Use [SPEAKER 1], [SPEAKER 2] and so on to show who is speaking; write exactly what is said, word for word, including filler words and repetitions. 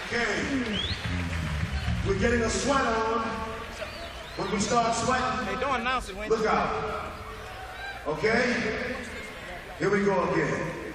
[SPEAKER 1] Okay. We're getting a sweat on. When we start sweating,
[SPEAKER 2] hey, don't announce it, Wayne.
[SPEAKER 1] Look out. Okay? Here we go again.